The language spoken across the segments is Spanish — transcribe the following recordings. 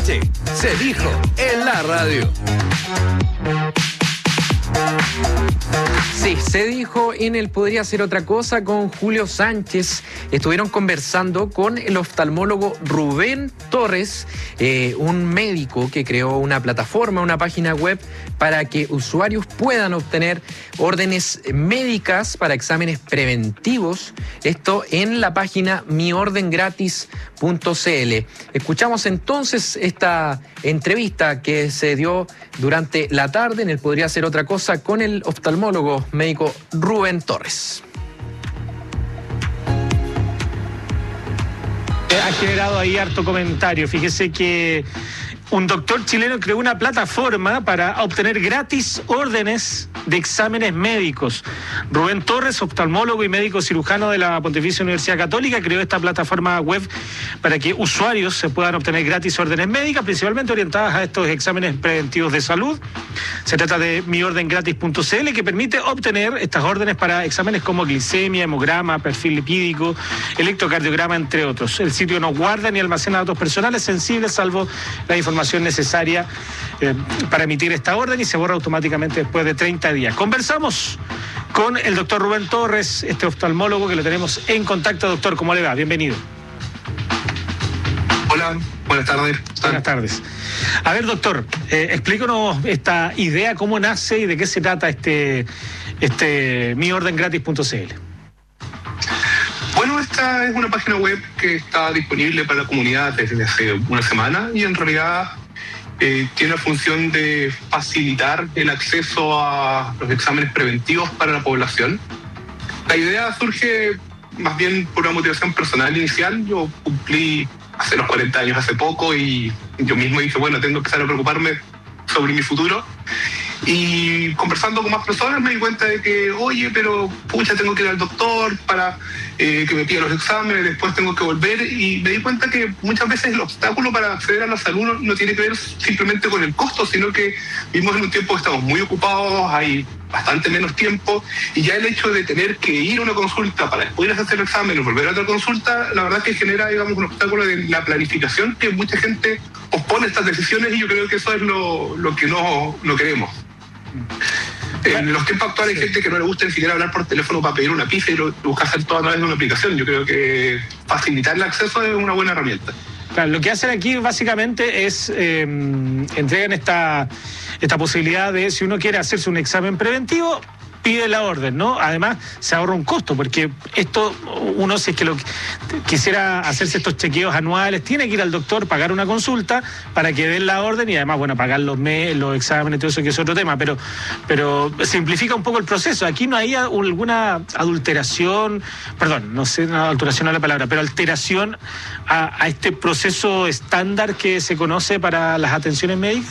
noche se dijo en la radio. Sí, se dijo en el Podría Ser Otra Cosa con Julio Sánchez. Estuvieron conversando con el oftalmólogo Rubén Torres, un médico que creó una plataforma, una página web para que usuarios puedan obtener órdenes médicas para exámenes preventivos. Esto en la página miordengratis.cl. Escuchamos entonces esta entrevista que se dio durante la tarde en el Podría Ser Otra Cosa con el oftalmólogo médico Rubén Torres. Ha generado ahí harto comentario. Fíjese que un doctor chileno creó una plataforma para obtener gratis órdenes de exámenes médicos. Rubén Torres, oftalmólogo y médico cirujano de la Pontificia Universidad Católica, creó esta plataforma web para que usuarios se puedan obtener gratis órdenes médicas, principalmente orientadas a estos exámenes preventivos de salud. Se trata de miordengratis.cl, que permite obtener estas órdenes para exámenes como glicemia, hemograma, perfil lipídico, electrocardiograma, entre otros. El sitio no guarda ni almacena datos personales sensibles, salvo la información necesaria para emitir esta orden, y se borra automáticamente después de 30 días. Conversamos con el doctor Rubén Torres, este oftalmólogo que lo tenemos en contacto. Doctor, ¿cómo le va? Bienvenido. Hola, buenas tardes. Buenas tardes. A ver, doctor, explícanos esta idea, cómo nace y de qué se trata este miordengratis.cl. Bueno, esta es una página web que está disponible para la comunidad desde hace una semana y en realidad tiene la función de facilitar el acceso a los exámenes preventivos para la población. La idea surge más bien por una motivación personal inicial. Yo cumplí hace los 40 años hace poco y yo mismo dije, bueno, tengo que empezar a preocuparme sobre mi futuro. Y conversando con más personas me di cuenta de que, oye, pero pucha, tengo que ir al doctor para que me pida los exámenes, después tengo que volver, y me di cuenta que muchas veces el obstáculo para acceder a la salud no tiene que ver simplemente con el costo, sino que vivimos en un tiempo que estamos muy ocupados, hay bastante menos tiempo, y ya el hecho de tener que ir a una consulta para después ir a hacer el examen y volver a otra consulta, la verdad es que genera, digamos, un obstáculo de la planificación, que mucha gente pospone estas decisiones, y yo creo que eso es lo que no queremos. En los tiempos actuales hay gente que no le gusta ni siquiera hablar por teléfono para pedir una pizza y lo busca hacer todo a través de una aplicación. Yo creo que facilitar el acceso es una buena herramienta. Claro, lo que hacen aquí básicamente es entregan esta posibilidad de, si uno quiere hacerse un examen preventivo, pide la orden, ¿no? Además, se ahorra un costo, porque esto, uno, si es que quisiera hacerse estos chequeos anuales, tiene que ir al doctor, pagar una consulta para que den la orden, y además, bueno, pagar los exámenes, todo eso, que es otro tema, pero simplifica un poco el proceso. Aquí no hay alguna adulteración, perdón, no sé, no, adulteración no es la palabra, pero alteración a este proceso estándar que se conoce para las atenciones médicas.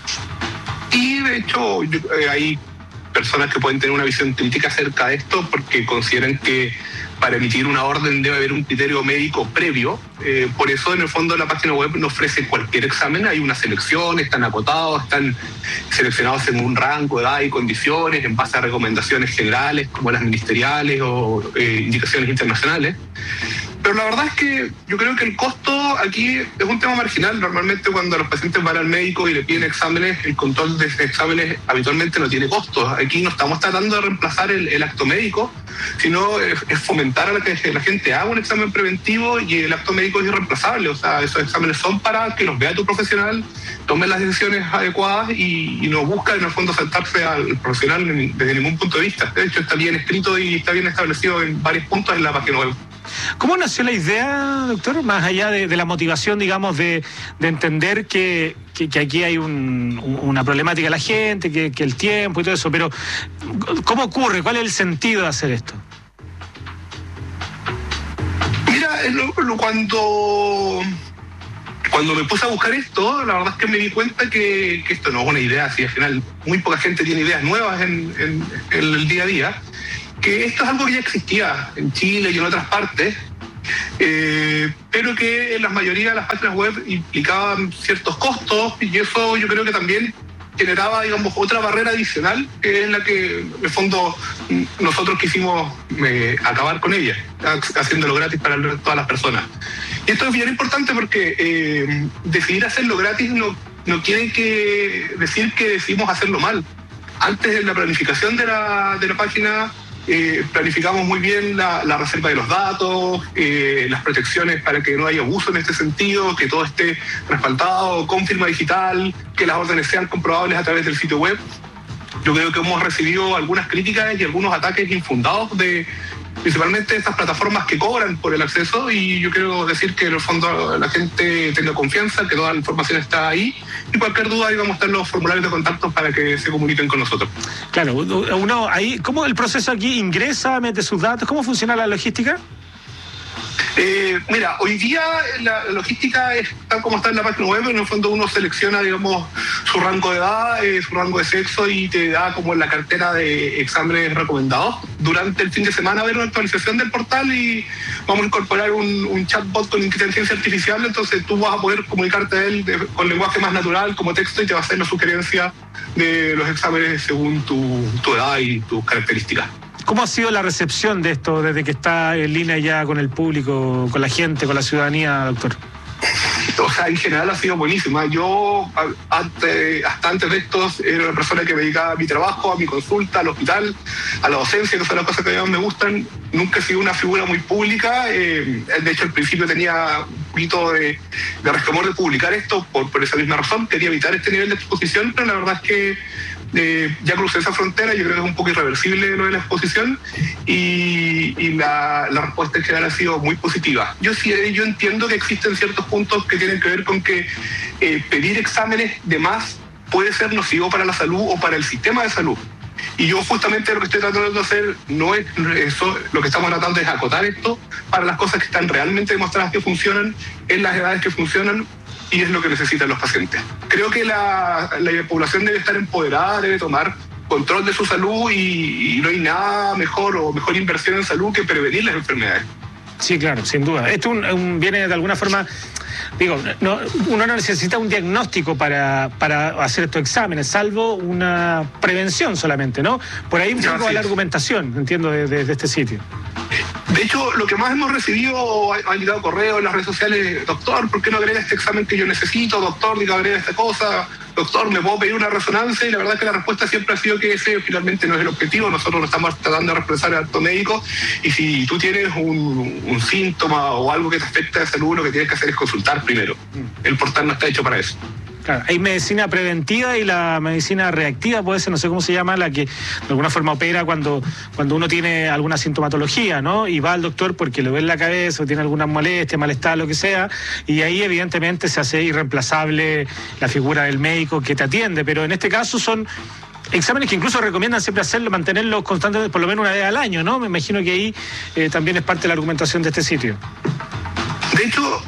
Y de hecho, hay personas que pueden tener una visión crítica acerca de esto porque consideran que para emitir una orden debe haber un criterio médico previo. Por eso, en el fondo, la página web no ofrece cualquier examen. Hay una selección, están acotados, están seleccionados según un rango de edad y condiciones, en base a recomendaciones generales como las ministeriales o indicaciones internacionales. Pero la verdad es que yo creo que el costo aquí es un tema marginal. Normalmente cuando los pacientes van al médico y le piden exámenes, el control de exámenes habitualmente no tiene costos. Aquí no estamos tratando de reemplazar el acto médico, sino es fomentar a que la gente haga un examen preventivo, y el acto médico es irreemplazable. O sea, esos exámenes son para que los vea tu profesional, tome las decisiones adecuadas y no busca en el fondo saltarse al profesional desde ningún punto de vista. De hecho, está bien escrito y está bien establecido en varios puntos en la página web. ¿Cómo nació la idea, doctor? Más allá de la motivación, digamos, de entender que aquí hay una problemática de la gente, que el tiempo y todo eso, pero ¿cómo ocurre? ¿Cuál es el sentido de hacer esto? Mira, cuando me puse a buscar esto, la verdad es que me di cuenta que esto no es una idea así. Al final, muy poca gente tiene ideas nuevas en el día a día. Que esto es algo que ya existía en Chile y en otras partes, pero que en la mayoría de las páginas web implicaban ciertos costos, y eso yo creo que también generaba, digamos, otra barrera adicional, que es la que, en el fondo, nosotros quisimos acabar con ella, haciéndolo gratis para todas las personas. Esto es bien importante porque decidir hacerlo gratis no quiere que decir que decidimos hacerlo mal. Antes de la planificación de la página, planificamos muy bien la reserva de los datos, las protecciones para que no haya abuso en este sentido, que todo esté respaldado con firma digital, que las órdenes sean comprobables a través del sitio web. Yo creo que hemos recibido algunas críticas y algunos ataques infundados principalmente de estas plataformas que cobran por el acceso, y yo quiero decir que en el fondo la gente tenga confianza, que toda la información está ahí, y cualquier duda ahí vamos a estar los formularios de contacto para que se comuniquen con nosotros. Claro, uno ahí, ¿cómo el proceso aquí ingresa, mete sus datos? ¿Cómo funciona la logística? Mira, hoy día la logística es tal como está en la página web. En el fondo uno selecciona, digamos, su rango de edad, su rango de sexo, y te da como la cartera de exámenes recomendados. Durante el fin de semana va a haber una actualización del portal y vamos a incorporar un chatbot con inteligencia artificial, entonces tú vas a poder comunicarte a él con lenguaje más natural, como texto, y te va a hacer la sugerencia de los exámenes según tu edad y tus características. ¿Cómo ha sido la recepción de esto desde que está en línea ya con el público, con la gente, con la ciudadanía, doctor? O sea, en general ha sido buenísima. Yo, hasta antes de esto, era una persona que me dedicaba a mi trabajo, a mi consulta, al hospital, a la docencia, que son las cosas que más me gustan. Nunca he sido una figura muy pública. De hecho, al principio tenía un poquito de resquemor de publicar esto por esa misma razón. Quería evitar este nivel de exposición, pero la verdad es que ya crucé esa frontera. Yo creo que es un poco irreversible lo de la exposición, y la respuesta en general ha sido muy positiva. Yo entiendo que existen ciertos puntos que tienen que ver con que pedir exámenes de más puede ser nocivo para la salud o para el sistema de salud. Y yo justamente lo que estoy tratando de hacer no es eso, lo que estamos tratando es acotar esto para las cosas que están realmente demostradas que funcionan, en las edades que funcionan, y es lo que necesitan los pacientes. Creo que la población debe estar empoderada, debe tomar control de su salud, y no hay nada mejor inversión en salud que prevenir las enfermedades. Sí, claro, sin duda. Esto viene de alguna forma, uno no necesita un diagnóstico para hacer estos exámenes, salvo una prevención solamente, ¿no? Por ahí un poco la argumentación, entiendo, de este sitio. De hecho, lo que más hemos recibido, han llegado correos en las redes sociales: doctor, ¿por qué no agrega este examen que yo necesito? Doctor, diga, agrega esta cosa. Doctor, ¿me puedo pedir una resonancia? Y la verdad es que la respuesta siempre ha sido que ese finalmente no es el objetivo. Nosotros lo estamos tratando de expresar al acto médico, y si tú tienes un síntoma o algo que te afecta de salud, lo que tienes que hacer es consultar primero. El portal no está hecho para eso. Claro, hay medicina preventiva y la medicina reactiva, puede ser, no sé cómo se llama, la que de alguna forma opera cuando uno tiene alguna sintomatología, ¿no? Y va al doctor porque le duele la cabeza o tiene alguna molestia, malestar, lo que sea, y ahí evidentemente se hace irreemplazable la figura del médico que te atiende, pero en este caso son exámenes que incluso recomiendan siempre hacerlo, mantenerlos constantes por lo menos una vez al año, ¿no? Me imagino que ahí también es parte de la argumentación de este sitio. De hecho,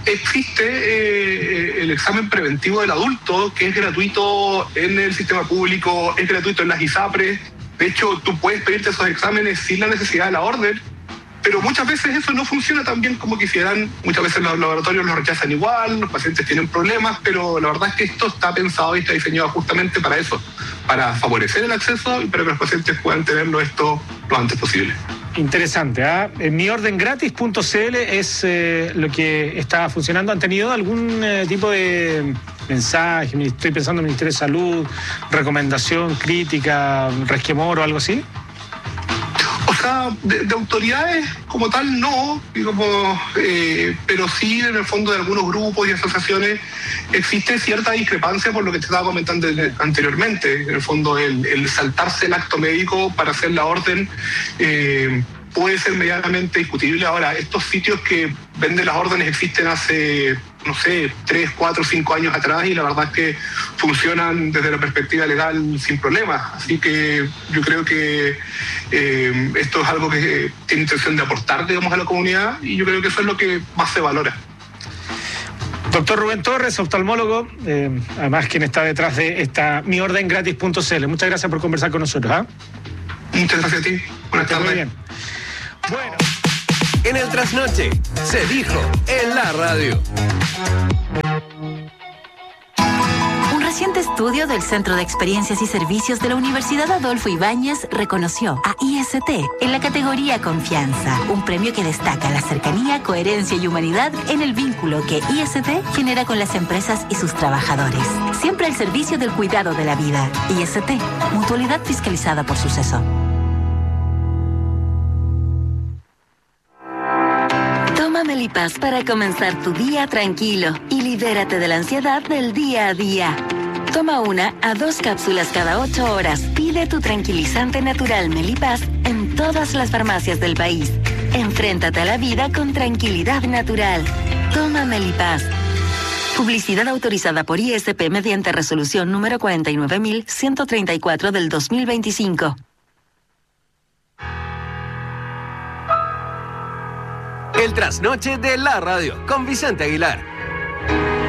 existe el examen preventivo del adulto, que es gratuito en el sistema público, es gratuito en las ISAPRES. De hecho, tú puedes pedirte esos exámenes sin la necesidad de la orden, pero muchas veces eso no funciona tan bien como quisieran. Muchas veces los laboratorios los rechazan igual, los pacientes tienen problemas, pero la verdad es que esto está pensado y está diseñado justamente para eso, para favorecer el acceso y para que los pacientes puedan tenerlo esto lo antes posible. Interesante, ¿eh? miordengratis.cl es lo que está funcionando. ¿Han tenido algún tipo de mensaje? Estoy pensando en el Ministerio de Salud, recomendación, crítica, resquemor o algo así. O sea, de autoridades como tal no, pero sí en el fondo de algunos grupos y asociaciones existe cierta discrepancia por lo que te estaba comentando anteriormente. En el fondo el saltarse el acto médico para hacer la orden puede ser medianamente discutible. Ahora, estos sitios que venden las órdenes existen hace, no sé, 3, 4, 5 años atrás, y la verdad es que funcionan desde la perspectiva legal sin problemas. Así que yo creo que esto es algo que tiene intención de aportar, digamos, a la comunidad, y yo creo que eso es lo que más se valora. Doctor Rubén Torres, oftalmólogo, además quien está detrás de esta miordengratis.cl. Muchas gracias por conversar con nosotros. Muchas gracias a ti. Buenas tardes. Muy bien. Bueno. En el Trasnoche se dijo en la radio. reciente estudio del Centro de Experiencias y Servicios de la Universidad Adolfo Ibáñez reconoció a IST en la categoría Confianza, un premio que destaca la cercanía, coherencia y humanidad en el vínculo que IST genera con las empresas y sus trabajadores. Siempre al servicio del cuidado de la vida. IST, mutualidad fiscalizada por Suceso. Toma Melipaz para comenzar tu día tranquilo y libérate de la ansiedad del día a día. Toma 1 a 2 cápsulas cada 8 horas. Pide tu tranquilizante natural Melipaz en todas las farmacias del país. Enfréntate a la vida con tranquilidad natural. Toma Melipaz. Publicidad autorizada por ISP mediante resolución número 49.134 del 2025. El trasnoche de la radio con Vicente Aguilar.